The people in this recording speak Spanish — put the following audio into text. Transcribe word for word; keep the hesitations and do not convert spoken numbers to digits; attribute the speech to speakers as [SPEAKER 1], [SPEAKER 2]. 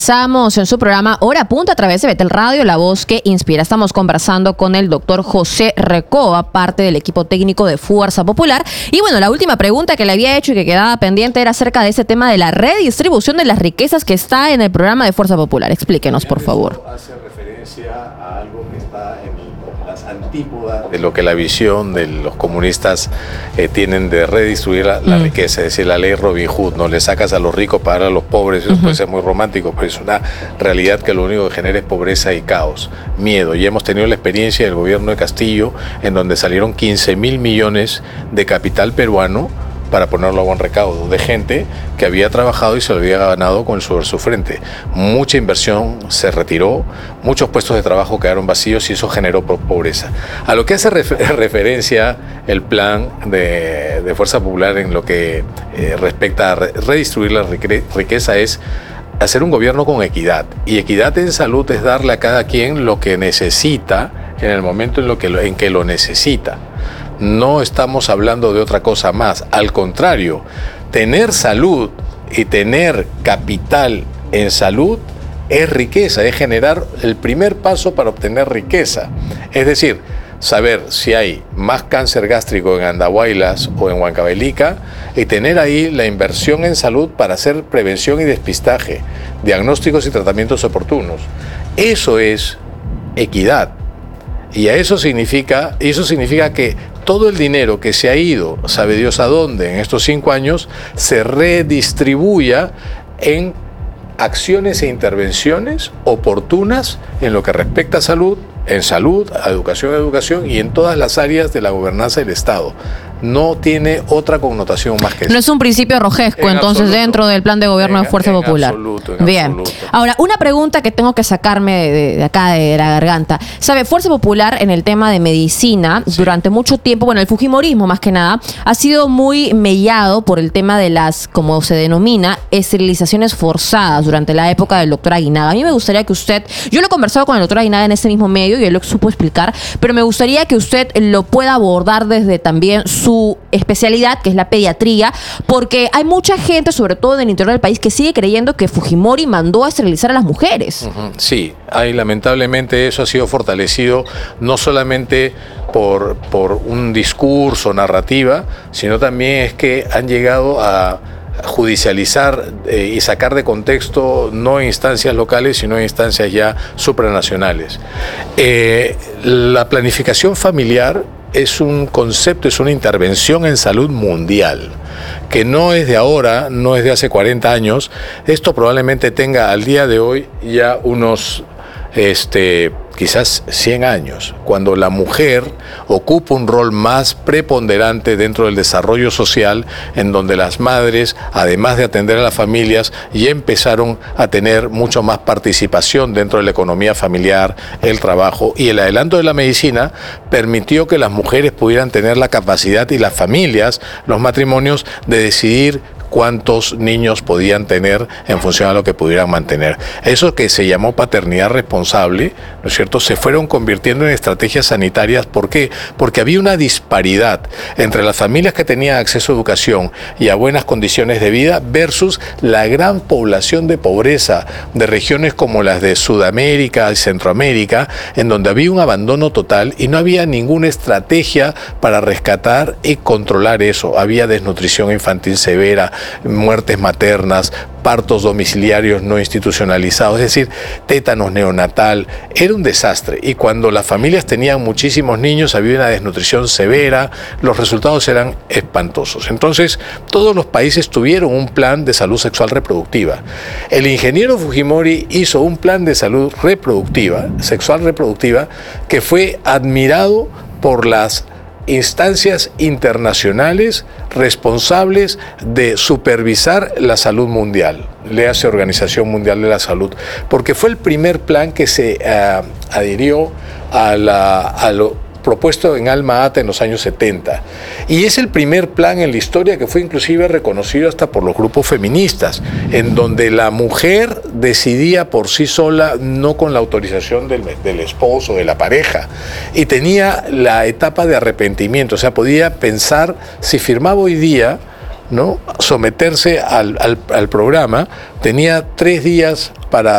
[SPEAKER 1] Estamos en su programa Hora Punta a través de Betel Radio, la voz que inspira. Estamos conversando con el doctor José Recoba, parte del equipo técnico de Fuerza Popular. Y bueno, la última pregunta que le había hecho y que quedaba pendiente era acerca de ese tema de la redistribución de las riquezas que está en el programa de Fuerza Popular. Explíquenos, por favor.
[SPEAKER 2] Hace referencia a algo que está en las antípodas de lo que la visión de los comunistas eh, tienen de redistribuir la, la mm. riqueza, es decir, la ley Robin Hood, no le sacas a los ricos para dar a los pobres. Eso uh-huh. puede ser muy romántico, pero es una realidad que lo único que genera es pobreza y caos, miedo. Y hemos tenido la experiencia del gobierno de Castillo, en donde salieron quince mil millones de capital peruano para ponerlo a buen recaudo, de gente que había trabajado y se lo había ganado con el sudor de su frente. Mucha inversión se retiró, muchos puestos de trabajo quedaron vacíos y eso generó pobreza. A lo que hace refer- referencia el plan de, de Fuerza Popular en lo que eh, respecta a re- redistribuir la riqueza es hacer un gobierno con equidad. Y equidad en salud es darle a cada quien lo que necesita en el momento en, lo que lo, en que lo necesita. No estamos hablando de otra cosa más. Al contrario, tener salud y tener capital en salud es riqueza, es generar el primer paso para obtener riqueza. Es decir, saber si hay más cáncer gástrico en Andahuaylas o en Huancavelica y tener ahí la inversión en salud para hacer prevención y despistaje, diagnósticos y tratamientos oportunos. Eso es equidad. Y a eso significa, eso significa que todo el dinero que se ha ido, sabe Dios a dónde, en estos cinco años, se redistribuya en acciones e intervenciones oportunas en lo que respecta a salud, en salud, a educación, a educación y en todas las áreas de la gobernanza del Estado. No tiene otra connotación más que eso.
[SPEAKER 1] No es un principio rojesco, en entonces, absoluto, dentro del plan de gobierno en, de Fuerza en Popular.
[SPEAKER 2] Absoluto, en
[SPEAKER 1] Bien.
[SPEAKER 2] absoluto.
[SPEAKER 1] Ahora, una pregunta que tengo que sacarme de, de acá, de la garganta. ¿Sabe? Fuerza Popular en el tema de medicina, sí, durante mucho tiempo, bueno, el fujimorismo más que nada, ha sido muy mellado por el tema de las, como se denomina, esterilizaciones forzadas durante la época del doctor Aguinaga. A mí me gustaría que usted, yo lo he conversado con el doctor Aguinaga en ese mismo medio y él lo supo explicar, pero me gustaría que usted lo pueda abordar desde también su su especialidad, que es la pediatría, porque hay mucha gente, sobre todo en el interior del país, que sigue creyendo que Fujimori mandó a esterilizar a las mujeres.
[SPEAKER 2] Uh-huh. Sí, hay, lamentablemente eso ha sido fortalecido no solamente por, por un discurso, narrativa, sino también es que han llegado a judicializar eh, y sacar de contexto no en instancias locales, sino en instancias ya supranacionales. Eh, la planificación familiar es un concepto, es una intervención en salud mundial, que no es de ahora, no es de hace cuarenta años. Esto probablemente tenga al día de hoy ya unos, este, quizás cien años, cuando la mujer ocupa un rol más preponderante dentro del desarrollo social, en donde las madres, además de atender a las familias, ya empezaron a tener mucho más participación dentro de la economía familiar, el trabajo, y el adelanto de la medicina permitió que las mujeres pudieran tener la capacidad, y las familias, los matrimonios, de decidir cuántos niños podían tener en función a lo que pudieran mantener. Eso que se llamó paternidad responsable, ¿no es cierto?, se fueron convirtiendo en estrategias sanitarias. ¿Por qué? Porque había una disparidad entre las familias que tenían acceso a educación y a buenas condiciones de vida versus la gran población de pobreza de regiones como las de Sudamérica y Centroamérica, en donde había un abandono total y no había ninguna estrategia para rescatar y controlar eso. Había desnutrición infantil severa, muertes maternas, partos domiciliarios no institucionalizados, es decir, tétanos neonatal. Era un desastre, y cuando las familias tenían muchísimos niños había una desnutrición severa, los resultados eran espantosos. Entonces, todos los países tuvieron un plan de salud sexual reproductiva. El ingeniero Fujimori hizo un plan de salud reproductiva, sexual reproductiva, que fue admirado por las instancias internacionales responsables de supervisar la salud mundial, léase Organización Mundial de la Salud, porque fue el primer plan que se uh, adhirió a, la, a lo propuesto en Alma Ata en los años setenta, y es el primer plan en la historia que fue inclusive reconocido hasta por los grupos feministas, en donde la mujer decidía por sí sola, no con la autorización del, del esposo, de la pareja, y tenía la etapa de arrepentimiento, o sea, podía pensar si firmaba hoy día ¿no?, someterse al, al, al programa, tenía tres días para